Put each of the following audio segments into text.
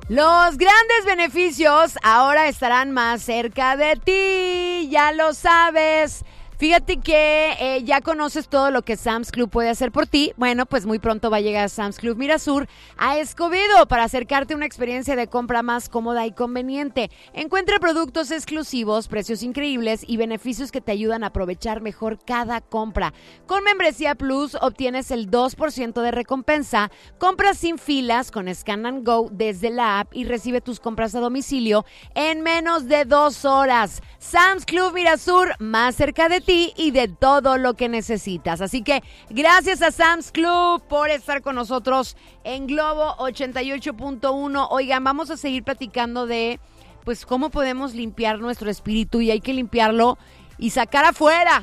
Los grandes beneficios ahora estarán más cerca de ti, ya lo sabes. Fíjate que ya conoces todo lo que Sam's Club puede hacer por ti. Bueno, pues muy pronto va a llegar Sam's Club Mirasur a Escobedo para acercarte a una experiencia de compra más cómoda y conveniente. Encuentra productos exclusivos, precios increíbles y beneficios que te ayudan a aprovechar mejor cada compra. Con Membresía Plus obtienes el 2% de recompensa, compras sin filas con Scan and Go desde la app y recibe tus compras a domicilio en menos de 2 horas. Sam's Club Mirasur, más cerca de ti y de todo lo que necesitas. Así que gracias a Sam's Club por estar con nosotros en Globo 88.1. Oigan, vamos a seguir platicando de pues cómo podemos limpiar nuestro espíritu, y hay que limpiarlo y sacar afuera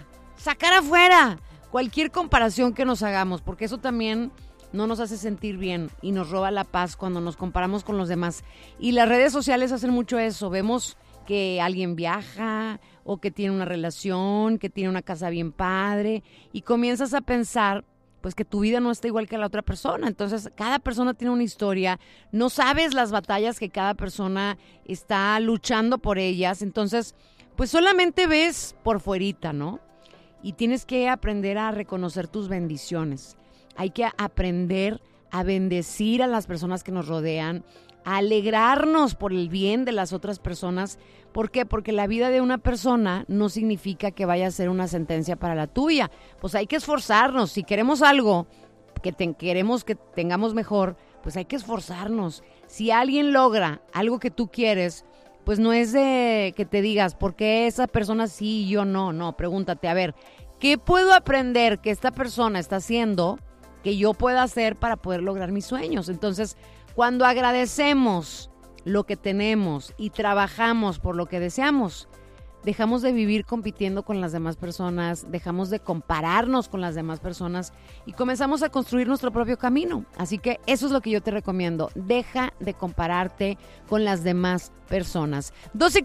cualquier comparación que nos hagamos, porque eso también no nos hace sentir bien y nos roba la paz cuando nos comparamos con los demás. Y las redes sociales hacen mucho eso. Vemos que alguien viaja o que tiene una relación, que tiene una casa bien padre, y comienzas a pensar pues que tu vida no está igual que la otra persona. Entonces, cada persona tiene una historia, no sabes las batallas que cada persona está luchando por ellas, entonces pues solamente ves por fuerita, ¿no? Y tienes que aprender a reconocer tus bendiciones. Hay que aprender a bendecir a las personas que nos rodean, a alegrarnos por el bien de las otras personas. ¿Por qué? Porque la vida de una persona no significa que vaya a ser una sentencia para la tuya. Pues hay que esforzarnos. Si queremos algo queremos que tengamos mejor, pues hay que esforzarnos. Si alguien logra algo que tú quieres, pues no es de que te digas, ¿por qué esa persona sí y yo no? No, pregúntate, a ver, ¿qué puedo aprender que esta persona está haciendo que yo pueda hacer para poder lograr mis sueños? Entonces, cuando agradecemos lo que tenemos y trabajamos por lo que deseamos, dejamos de vivir compitiendo con las demás personas, dejamos de compararnos con las demás personas y comenzamos a construir nuestro propio camino. Así que eso es lo que yo te recomiendo. Deja de compararte con las demás personas.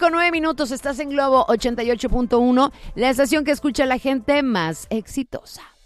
12:09, estás en Globo 88.1, la estación que escucha a la gente más exitosa.